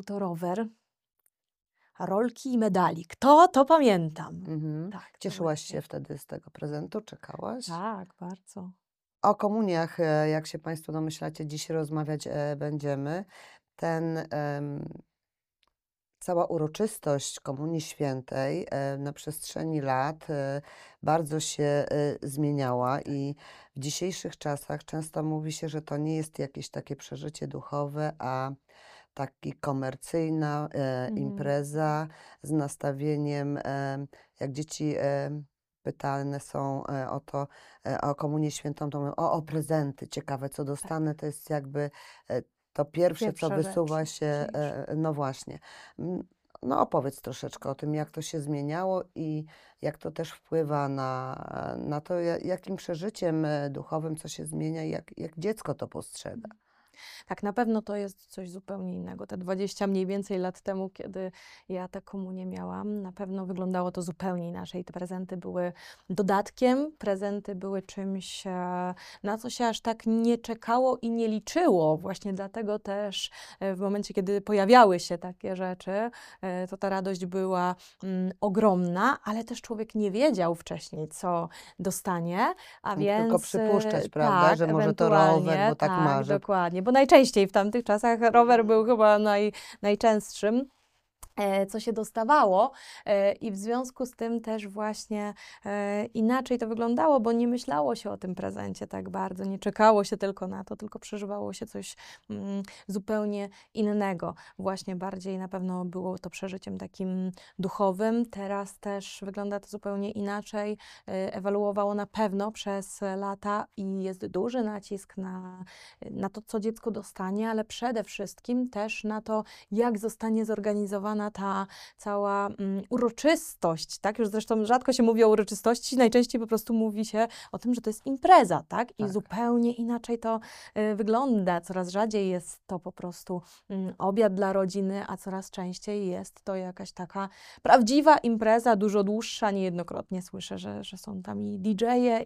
to rower, rolki i medalik. To pamiętam. Mhm. Tak, to Cieszyłaś właśnie. się wtedy z tego prezentu? Czekałaś? Tak, bardzo. O komuniach, jak się Państwo domyślacie, dziś rozmawiać będziemy. Ten, cała uroczystość Komunii Świętej na przestrzeni lat bardzo się zmieniała i w dzisiejszych czasach często mówi się, że to nie jest jakieś takie przeżycie duchowe, a taki komercyjna Mhm. impreza z nastawieniem, jak dzieci pytane są o to, o Komunię Świętą, to mówią, o prezenty, ciekawe co dostanę, to jest jakby to pierwsze, co Pierwsza rzecz wysuwa się, najważniejsza. no właśnie. Mm, No opowiedz troszeczkę o tym, jak to się zmieniało i jak to też wpływa na to, jakim przeżyciem duchowym co się zmienia i jak dziecko to postrzega. Tak, na pewno to jest coś zupełnie innego. Te 20 mniej więcej lat temu, kiedy ja tę komunię miałam, na pewno wyglądało to zupełnie inaczej. Te prezenty były dodatkiem, prezenty były czymś, na co się aż tak nie czekało i nie liczyło. Właśnie dlatego też w momencie, kiedy pojawiały się takie rzeczy, to ta radość była ogromna, ale też człowiek nie wiedział wcześniej, co dostanie, a Mógł tylko więc przypuszczać, prawda, tak, że może to rower, ewentualnie, bo tak tak, marzy. dokładnie, bo najczęściej w tamtych czasach rower był chyba najczęstszym, co się dostawało i w związku z tym też właśnie inaczej to wyglądało, bo nie myślało się o tym prezencie tak bardzo, nie czekało się tylko na to, tylko przeżywało się coś zupełnie innego. Właśnie bardziej na pewno było to przeżyciem takim duchowym, teraz też wygląda to zupełnie inaczej, ewoluowało na pewno przez lata i jest duży nacisk na to, co dziecko dostanie, ale przede wszystkim też na to, jak zostanie zorganizowana ta cała uroczystość, tak? Już zresztą rzadko się mówi o uroczystości, najczęściej po prostu mówi się o tym, że to jest impreza, tak? I Tak. zupełnie inaczej to wygląda. Coraz rzadziej jest to po prostu obiad dla rodziny, a coraz częściej jest to jakaś taka prawdziwa impreza, dużo dłuższa. Niejednokrotnie słyszę, że są tam i DJ-e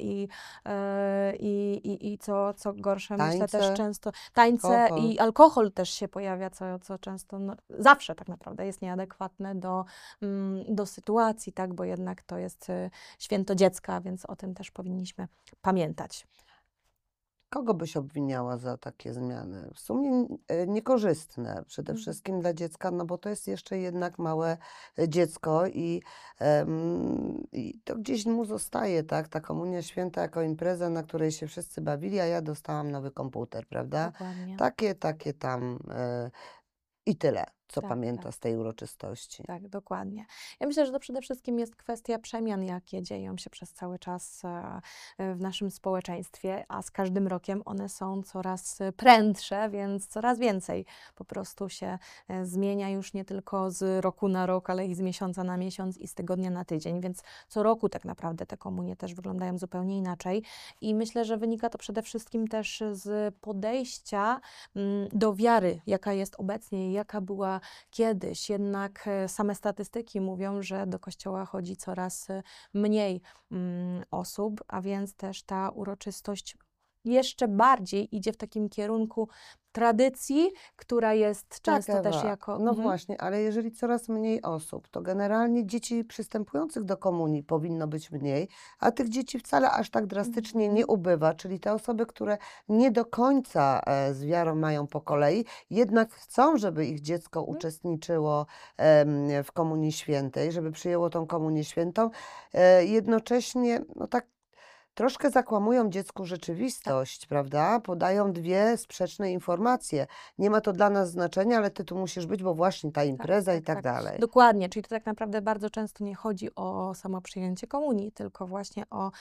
i co gorsze, myślę też Tańce, często tańce alkohol. i alkohol też się pojawia, co często zawsze tak naprawdę jest nieadekwatne do sytuacji, tak, bo jednak to jest święto dziecka, więc o tym też powinniśmy pamiętać. Kogo byś obwiniała za takie zmiany? W sumie niekorzystne, przede wszystkim dla dziecka, no bo to jest jeszcze jednak małe dziecko i to gdzieś mu zostaje, tak? Ta Komunia Święta jako impreza, na której się wszyscy bawili, a ja dostałam nowy komputer, prawda? Dokładnie. Takie tam i tyle, co Tak, tak. pamięta z tej uroczystości. Tak, dokładnie. Ja myślę, że to przede wszystkim jest kwestia przemian, jakie dzieją się przez cały czas w naszym społeczeństwie, a z każdym rokiem one są coraz prędsze, więc coraz więcej po prostu się zmienia już nie tylko z roku na rok, ale i z miesiąca na miesiąc i z tygodnia na tydzień, więc co roku tak naprawdę te komunie też wyglądają zupełnie inaczej i myślę, że wynika to przede wszystkim też z podejścia do wiary, jaka jest obecnie i jaka była kiedyś. Jednak same statystyki mówią, że do kościoła chodzi coraz mniej osób, a więc też ta uroczystość jeszcze bardziej idzie w takim kierunku tradycji, która jest Tak, często też Ewa. jako... No właśnie, ale jeżeli coraz mniej osób, to generalnie dzieci przystępujących do komunii powinno być mniej, a tych dzieci wcale aż tak drastycznie nie ubywa, czyli te osoby, które nie do końca z wiarą mają po kolei, jednak chcą, żeby ich dziecko uczestniczyło w Komunii Świętej, żeby przyjęło tą Komunię Świętą, jednocześnie, no tak troszkę zakłamują dziecku rzeczywistość, prawda? Podają dwie sprzeczne informacje. Nie ma to dla nas znaczenia, ale ty tu musisz być, bo właśnie ta impreza i tak dalej. Dokładnie, czyli to tak naprawdę bardzo często nie chodzi o samo przyjęcie komunii, tylko właśnie o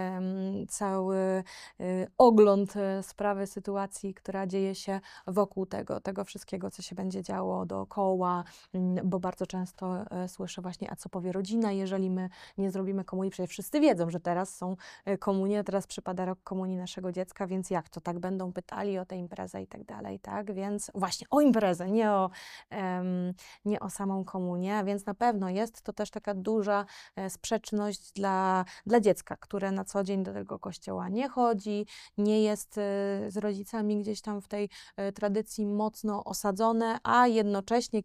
cały ogląd sprawy, sytuacji, która dzieje się wokół tego wszystkiego, co się będzie działo dookoła, bo bardzo często słyszę właśnie, a co powie rodzina, jeżeli my nie zrobimy komunii, przecież wszyscy wiedzą, że teraz są komunie, teraz przypada rok komunii naszego dziecka, więc jak to, tak będą pytali o tę imprezę i tak dalej, tak, więc właśnie o imprezę, nie o samą komunię, więc na pewno jest to też taka duża sprzeczność dla dziecka, które na co dzień do tego kościoła nie chodzi, nie jest z rodzicami gdzieś tam w tej tradycji mocno osadzone, a jednocześnie